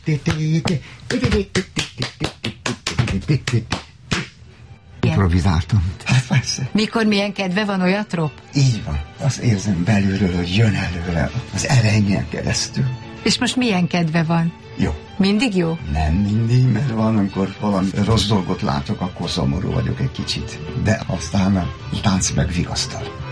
Improvizáltam. Hát persze. Mikor milyen kedve van, olyat rop? Így van. Azt érzem belülről, hogy jön előre az erején keresztül. És most milyen kedve van? Jó. Mindig jó? Nem mindig, mert van, amikor valami rossz dolgot látok, akkor szomorú vagyok egy kicsit. De aztán a tánc meg vigasztal.